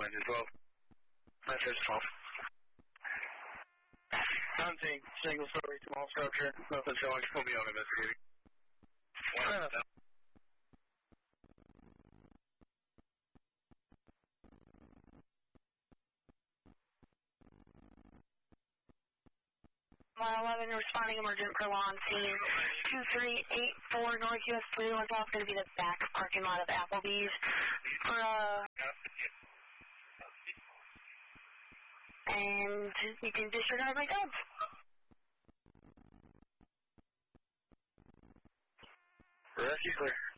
wind as well. That's his fault. Hunting, single story, small structure, nothing showing, we'll be on investigating. Mile 11, responding emergent for law on scene. 2384 North US 3 South, going to be the back parking lot of Applebee's. And you can disregard my codes. Rescue clear.